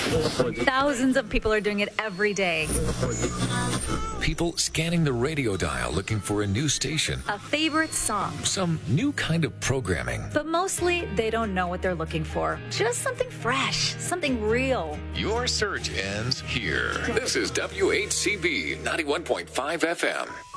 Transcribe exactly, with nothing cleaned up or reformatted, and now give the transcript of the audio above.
Thousands of people are doing it every day. People scanning the radio dial looking for a new station, A favorite song. some new kind of programming. But mostly, they don't know what they're looking for. Just something fresh, something real. Your search ends here. This is W H C B ninety-one point five F M.